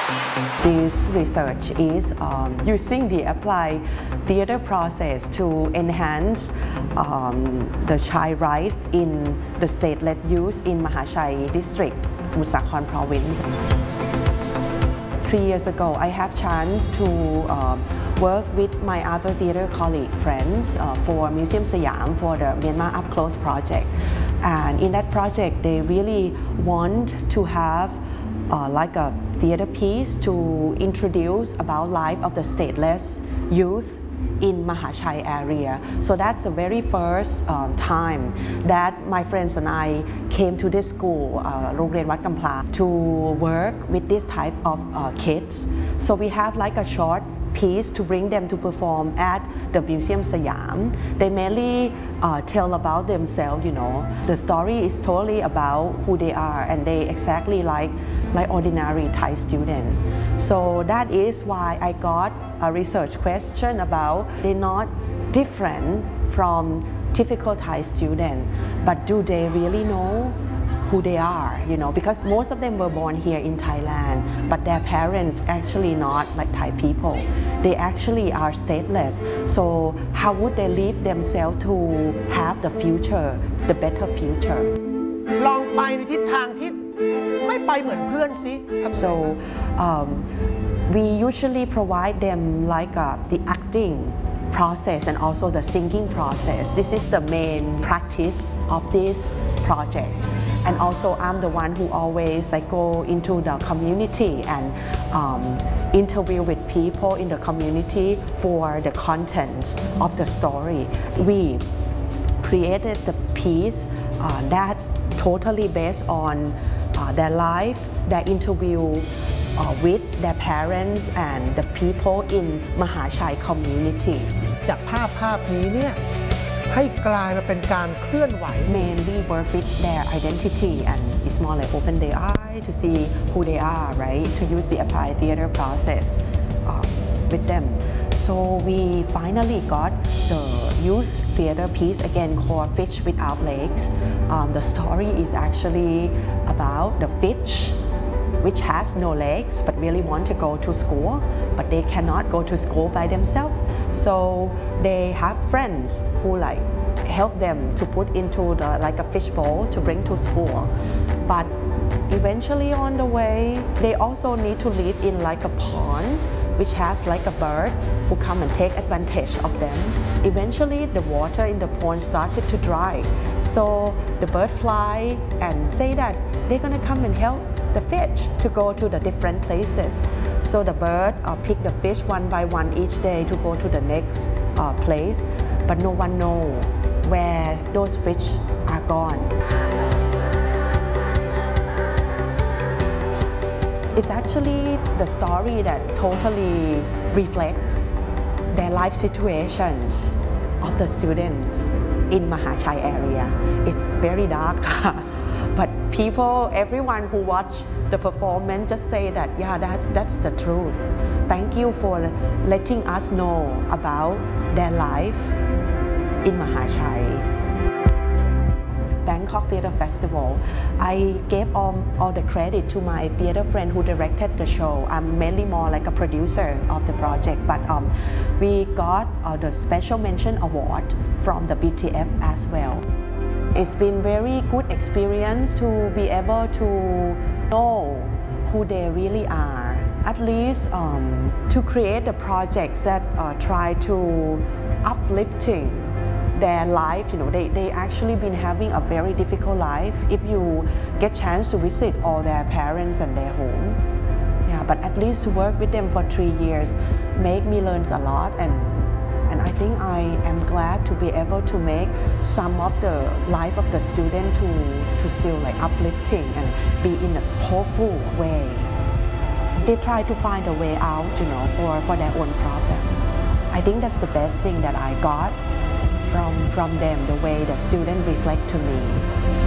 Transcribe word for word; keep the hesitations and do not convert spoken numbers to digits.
This research is um, using the applied theater process to enhance um, the child rights in the state-led youth in Mahachai district, Samut Sakhon province. Three years ago, I have chance to uh, work with my other theater colleague friends uh, for Museum Siam for the Myanmar Up Close project. And in that project, they really want to have uh, like a theater piece to introduce about life of the stateless youth in Mahachai area. So that's the very first um, time that my friends and I came to this school, uh, Rongren Wat Kampla, to work with this type of uh, kids. So we have like a short piece to bring them to perform at the Museum Siam. They mainly uh, tell about themselves, you know. The story is totally about who they are, and they exactly like, like ordinary Thai student. So that is why I got a research question about they're not different from typical Thai student, but do they really know who they are, you know, because most of them were born here in Thailand, but their parents actually not like Thai people. They actually are stateless. So how would they leave themselves to have the future, the better future? ลองไปในทิศทางที่ไม่ไปเหมือนเพื่อนสิ So um, we usually provide them like uh, the acting process and also the singing process. This is the main practice of this project. And also I'm the one who always like go into the community and um, interview with people in the community for the content of the story. We created the piece uh, that totally based on uh, their life, their interview uh, with their parents and the people in Mahachai community. จากภาพภาพนี้เนี่ยให้กลายมาเป็นการเคลื่อนไหว Mainly work with their identity, and it's more like open their eye to see who they are, right? To use the applied theater process uh, with them. So we finally got the youth theater piece again called Fish Without Legs. Um, the story is actually about the fish which has no legs but really want to go to school, but they cannot go to school by themselves. So they have friends who like help them to put into the like a fish bowl to bring to school. But eventually on the way, they also need to live in like a pond which has like a bird who come and take advantage of them. Eventually the water in the pond started to dry. So the bird fly and say that they're gonna come and help the fish to go to the different places. So the bird uh, pick the fish one by one each day to go to the next uh, place, but no one know where those fish are gone. It's actually the story that totally reflects their life situations of the students in Mahachai area. It's very dark, but people, everyone who watch the performance just say that, yeah, that's, that's the truth. Thank you for letting us know about their life in Mahachai. Bangkok Theatre Festival. I gave all, all the credit to my theatre friend who directed the show. I'm mainly more like a producer of the project, but um, we got uh, the Special Mention Award from the B T F as well. It's been very good experience to be able to know who they really are. At least um, to create the projects that uh, try to uplifting their life, you know, they, they actually been having a very difficult life. If you get chance to visit all their parents and their home, yeah, but at least to work with them for three years make me learn a lot, and and I think I am glad to be able to make some of the life of the student to to still like uplifting and be in a hopeful way. They try to find a way out, you know, for for their own problem. I think that's the best thing that I got from, from them, the way the students reflect to me.